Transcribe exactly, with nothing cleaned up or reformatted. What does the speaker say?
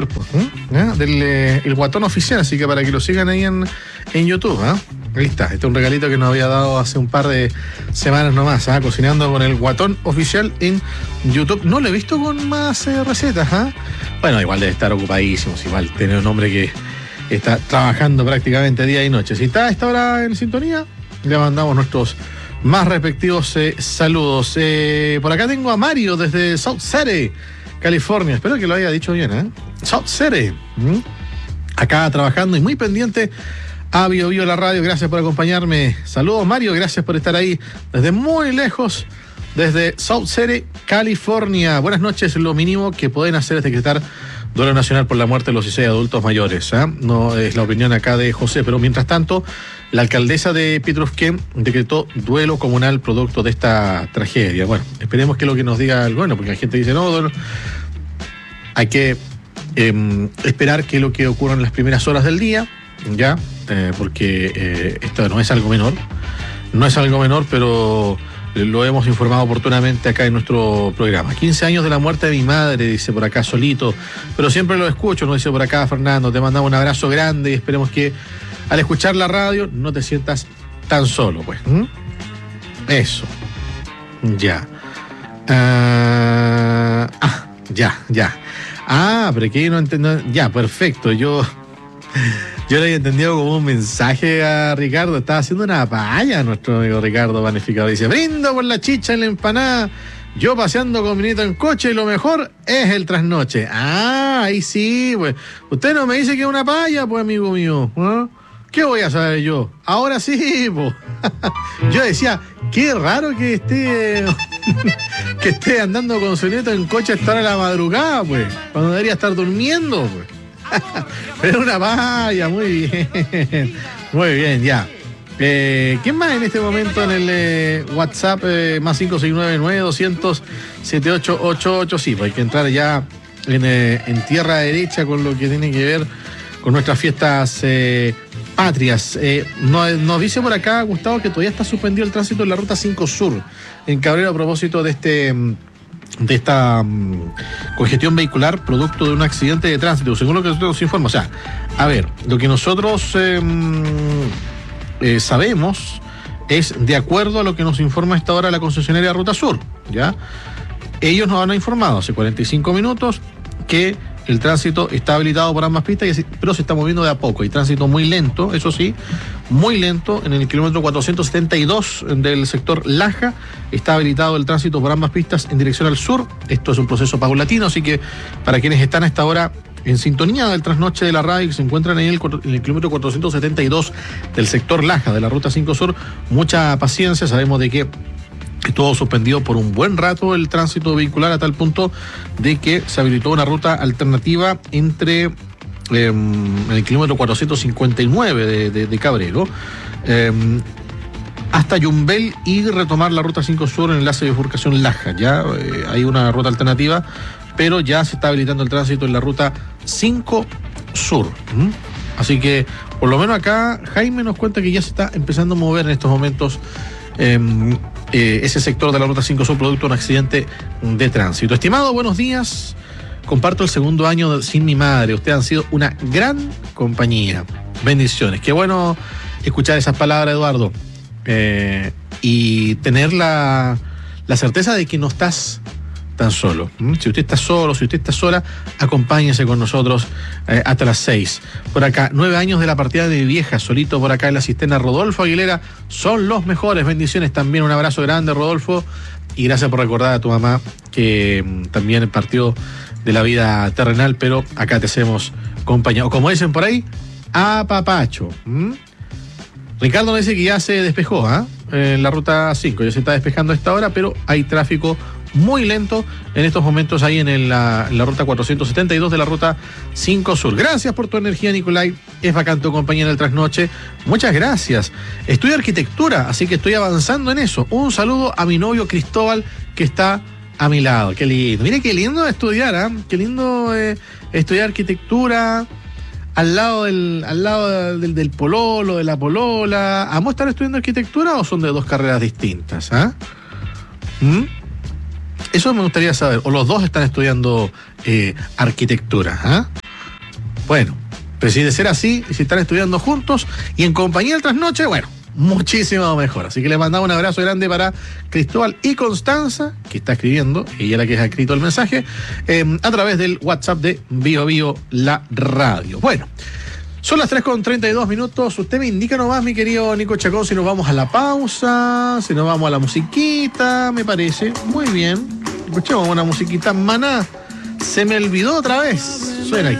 youtuber, pues, ¿eh? del eh, el Guatón Oficial, así que para que lo sigan ahí en, en YouTube, ¿eh? Ahí está, este es un regalito que nos había dado hace un par de semanas nomás, ¿eh? Cocinando con el Guatón Oficial en YouTube. No lo he visto con más eh, recetas, ¿eh? Bueno, igual debe estar ocupadísimos, igual tener un hombre que está trabajando prácticamente día y noche. Si está a esta hora en sintonía, le mandamos nuestros más respectivos eh, saludos. Eh, por acá tengo a Mario desde South City, California. Espero que lo haya dicho bien, ¿eh? South City. ¿Mm? Acá trabajando y muy pendiente a Bio Bio la radio. Gracias por acompañarme. Saludos, Mario. Gracias por estar ahí desde muy lejos, desde South City, California. Buenas noches. Lo mínimo que pueden hacer es decretar duelo nacional por la muerte de los dieciséis adultos mayores. ¿eh? No es la opinión acá de José, pero mientras tanto, la alcaldesa de Pitrufquén decretó duelo comunal producto de esta tragedia. Bueno, esperemos que lo que nos diga el bueno, porque la gente dice, no, duelo. Hay que eh, esperar que lo que ocurra en las primeras horas del día, ya, eh, porque eh, esto no es algo menor, no es algo menor, pero lo hemos informado oportunamente acá en nuestro programa. quince años de la muerte de mi madre, dice por acá Solito, pero siempre lo escucho, nos dice por acá Fernando. Te mandamos un abrazo grande y esperemos que al escuchar la radio no te sientas tan solo, pues. ¿Mm? Eso. Ya. Uh, ah, ya, ya. Ah, pero que yo no entiendo. Ya, perfecto. Yo... Yo lo había entendido como un mensaje a Ricardo. Estaba haciendo una palla nuestro amigo Ricardo Panificado. Dice, brindo por la chicha y la empanada. Yo paseando con mi nieto en coche y lo mejor es el trasnoche. Ah, ahí sí, pues. Usted no me dice que es una palla, pues, amigo mío. ¿Eh? ¿Qué voy a saber yo? Ahora sí, pues. Yo decía, qué raro que esté... que esté andando con su nieto en coche a esta hora de la madrugada, pues. Cuando debería estar durmiendo, pues. Pero una valla, muy bien. Muy bien, ya. Eh, ¿Quién más en este momento en el eh, WhatsApp eh, más cinco seis nueve nueve doscientos setenta y ocho ochenta y ocho? Sí, pues hay que entrar ya en, eh, en tierra derecha con lo que tiene que ver con nuestras fiestas eh, patrias. Eh, nos, nos dice por acá Gustavo que todavía está suspendido el tránsito en la ruta cinco Sur en Cabrera a propósito de este... de esta um, congestión vehicular producto de un accidente de tránsito, según lo que nosotros nos informa. O sea, a ver, lo que nosotros eh, eh, sabemos es de acuerdo a lo que nos informa a esta hora la concesionaria Ruta Sur, ¿ya? Ellos nos han informado hace cuarenta y cinco minutos que el tránsito está habilitado por ambas pistas, pero se está moviendo de a poco. Hay tránsito muy lento, eso sí, muy lento. En el kilómetro cuatrocientos setenta y dos del sector Laja está habilitado el tránsito por ambas pistas en dirección al sur. Esto es un proceso paulatino, así que para quienes están a esta hora en sintonía del trasnoche de la radio, que se encuentran ahí en el, en el kilómetro cuatrocientos setenta y dos del sector Laja de la ruta cinco Sur, mucha paciencia. Sabemos de que estuvo suspendido por un buen rato el tránsito vehicular a tal punto de que se habilitó una ruta alternativa entre eh, en el kilómetro cuatrocientos cincuenta y nueve de, de, de Cabrero eh, hasta Yumbel y retomar la ruta cinco Sur en el enlace de bifurcación Laja. Ya eh, hay una ruta alternativa, pero ya se está habilitando el tránsito en la ruta cinco Sur. ¿Mm? Así que por lo menos acá Jaime nos cuenta que ya se está empezando a mover en estos momentos Eh, eh, ese sector de la ruta cinco Sur producto de un accidente de tránsito. Estimado, buenos días. Comparto el segundo año de, sin mi madre. Ustedes han sido una gran compañía. Bendiciones. Qué bueno escuchar esas palabras, Eduardo. Eh, y tener la, la certeza de que no estás tan solo. ¿Mm? Si usted está solo, si usted está sola, acompáñese con nosotros eh, hasta las seis. Por acá, nueve años de la partida de mi vieja, Solito por acá en la cisterna. Rodolfo Aguilera, son los mejores. Bendiciones también, un abrazo grande, Rodolfo, y gracias por recordar a tu mamá que mm, también partió de la vida terrenal, pero acá te hacemos compañía. O como dicen por ahí, a papacho. ¿Mm? Ricardo me dice que ya se despejó, ¿eh? En la ruta cinco, ya se está despejando a esta hora, pero hay tráfico muy lento en estos momentos ahí en, el, la, en la ruta cuatrocientos setenta y dos de la ruta cinco Sur. Gracias por tu energía, Nicolai. Es bacán tu compañía en el trasnoche. Muchas gracias. Estudio arquitectura, así que estoy avanzando en eso. Un saludo a mi novio Cristóbal, que está a mi lado. Qué lindo. Mire qué lindo estudiar, ¿eh? Qué lindo eh, estudiar arquitectura al lado del, al lado del, del pololo, de la polola. ¿Vamos a estar estudiando arquitectura o son de dos carreras distintas? ¿Ah? ¿eh? ¿Mm? Eso me gustaría saber. O los dos están estudiando eh, arquitectura. ¿eh? Bueno, pero si de ser así, si están estudiando juntos y en compañía del trasnoche, bueno, muchísimo mejor. Así que les mandamos un abrazo grande para Cristóbal y Constanza, que está escribiendo, ella la que ha escrito el mensaje, eh, a través del WhatsApp de Bio Bio La Radio. Bueno, son las tres con treinta y dos minutos. Usted me indica nomás, mi querido Nico Chacón, si nos vamos a la pausa, si nos vamos a la musiquita, me parece. Muy bien. Escuchemos una musiquita. Maná, se me olvidó otra vez. Suena aquí.